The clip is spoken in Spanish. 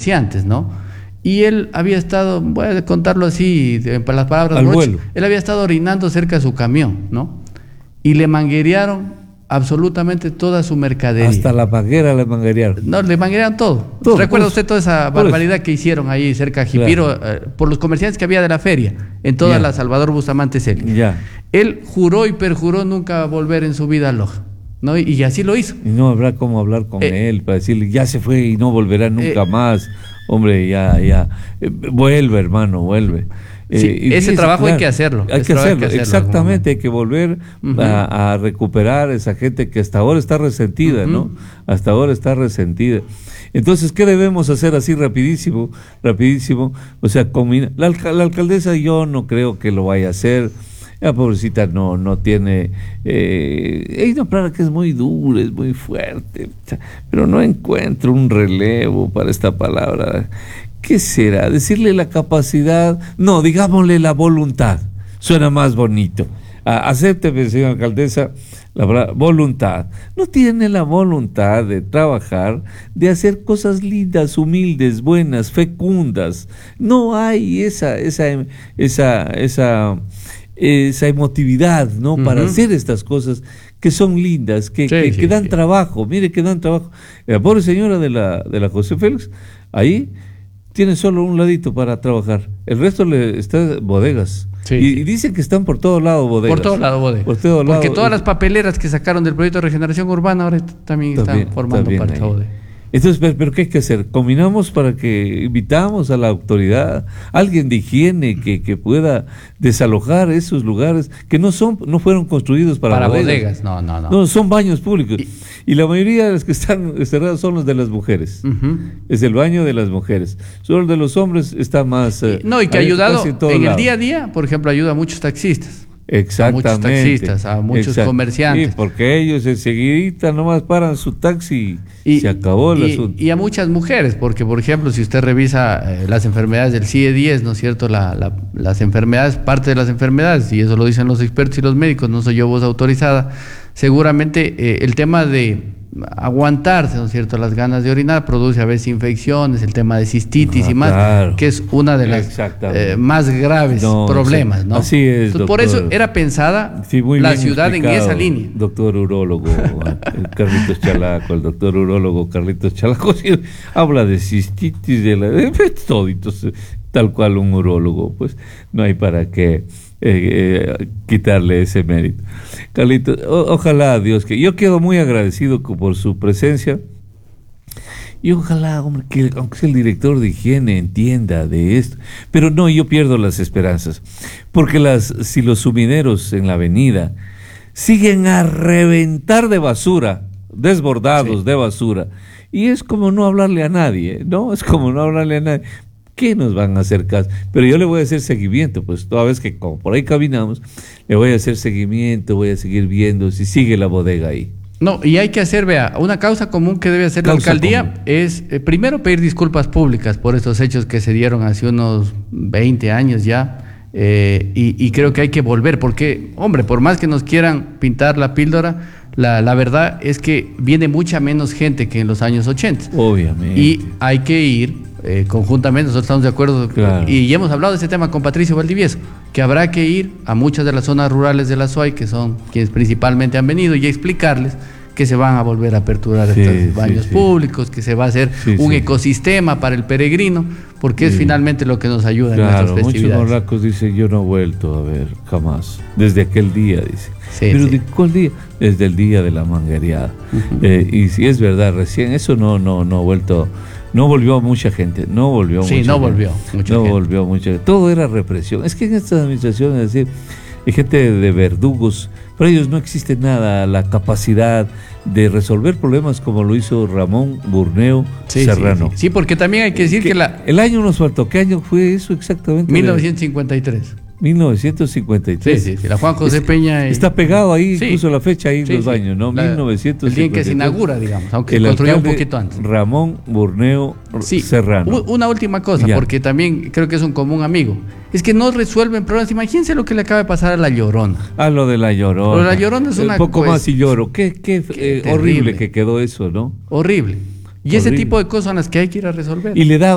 comerciantes, ¿no? Y él había estado, voy a contarlo así, para las palabras vuelo. él había estado orinando cerca de su camión, ¿no? Y le manguerearon absolutamente toda su mercadería. Hasta la manguera le manguerearon. No, le manguerearon todo. Todo, ¿Recuerda pues, usted toda esa barbaridad que hicieron ahí cerca de Jipiro, por los comerciantes que había de la feria, en toda la Salvador Bustamante Celi? Ya. Él juró y perjuró nunca volver en su vida a Loja, ¿no? Y así lo hizo. Y no habrá cómo hablar con él para decirle, ya se fue y no volverá nunca más. Hombre, ya. Vuelve, hermano, vuelve. Ese trabajo hay que hacerlo. Hay que hacerlo, exactamente, hay que volver a recuperar esa gente que hasta ahora está resentida, ¿no? Hasta ahora está resentida. Entonces, ¿qué debemos hacer así rapidísimo? O sea, la alcaldesa yo no creo que lo vaya a hacer. La pobrecita no tiene... hay una palabra que es muy dura, es muy fuerte, pero no encuentro un relevo para esta palabra. ¿Qué será? ¿Decirle la capacidad? No, digámosle la voluntad. Suena más bonito. Acépteme, señora alcaldesa, la palabra voluntad. No tiene la voluntad de trabajar, de hacer cosas lindas, humildes, buenas, fecundas. No hay esa emotividad, ¿no? Para hacer estas cosas que son lindas, que dan trabajo. Mire, que dan trabajo. La pobre señora de la José Félix, ahí tiene solo un ladito para trabajar. El resto está bodegas. Sí. Y dicen que están por todo lado bodegas. Por todo lado bodegas. Porque todas las papeleras que sacaron del proyecto de regeneración urbana ahora también están formando parte de bodega. Entonces, ¿pero qué hay que hacer? Combinamos para que invitamos a la autoridad, alguien de higiene que pueda desalojar esos lugares que no fueron construidos para bodegas. No, son baños públicos. Y la mayoría de los que están cerrados son los de las mujeres. Es el baño de las mujeres. Solo el de los hombres está más... y que ha ayudado en el día a día, por ejemplo, ayuda a muchos taxistas. Exactamente. A muchos taxistas, a muchos comerciantes. Sí, porque ellos enseguidita nomás paran su taxi y se acabó el asunto. Y a muchas mujeres, porque por ejemplo, si usted revisa las enfermedades del CIE-10, ¿no es cierto? Las enfermedades, parte de las enfermedades, y eso lo dicen los expertos y los médicos, no soy yo voz autorizada, seguramente el tema de aguantarse, ¿no es cierto?, las ganas de orinar produce a veces infecciones, el tema de cistitis y más, que es una de las más graves problemas, ¿no? Así es, entonces, por eso era pensada la ciudad en esa línea. Doctor urólogo Carlitos Chalaco, el doctor urólogo Carlitos Chalaco habla de cistitis, de toditos, tal cual un urólogo, pues no hay para qué quitarle ese mérito. Carlitos, ojalá Dios, que yo quedo muy agradecido por su presencia y ojalá, hombre, que aunque sea el director de higiene entienda de esto, pero no, yo pierdo las esperanzas, porque si los sumideros en la avenida siguen a reventar de basura, desbordados de basura, y es como no hablarle a nadie, ¿no? Es como no hablarle a nadie. ¿Qué nos van a hacer caso? Pero yo le voy a hacer seguimiento, pues toda vez que como por ahí caminamos, le voy a hacer seguimiento, voy a seguir viendo si sigue la bodega ahí. No, y hay que hacer, vea, una causa común que debe hacer la alcaldía es primero pedir disculpas públicas por estos hechos que se dieron hace unos 20 años ya, y creo que hay que volver, porque, hombre, por más que nos quieran pintar la píldora, la verdad es que viene mucha menos gente que en los años 80. Obviamente. Y hay que ir conjuntamente, nosotros estamos de acuerdo, y hemos hablado de este tema con Patricio Valdivieso, que habrá que ir a muchas de las zonas rurales de la SOAI, que son quienes principalmente han venido, y explicarles que se van a volver a aperturar estos baños públicos, que se va a hacer un ecosistema para el peregrino, porque es finalmente lo que nos ayuda en nuestras festividades. Muchos morlacos dicen, yo no he vuelto a ver jamás, desde aquel día, dice. Pero ¿de cuál día? Desde el día de la manguereada. Y si es verdad, recién eso no ha vuelto. No volvió mucha gente, no volvió mucha gente. Volvió mucha gente. Todo era represión. Es que en esta administración, es decir, hay gente de verdugos, para ellos no existe nada, la capacidad de resolver problemas como lo hizo Ramón Burneo Serrano. Sí, porque también hay que decir que el año nos faltó. ¿Qué año fue eso exactamente? 1953. 1953. Sí, la Juan José Peña. Está pegado ahí, incluso la fecha ahí en los baños, ¿no? 1953. El día en que se inaugura, digamos, aunque se construyó un poquito antes. Ramón Burneo Serrano. Una última cosa, porque también creo que es un común amigo. Es que no resuelven problemas. Imagínense lo que le acaba de pasar a La Llorona. Lo de La Llorona. Pero La Llorona es una cosa. Un poco más y lloro. Qué horrible que quedó eso, ¿no? Horrible. Y ese tipo de cosas son las que hay que ir a resolver. Y le da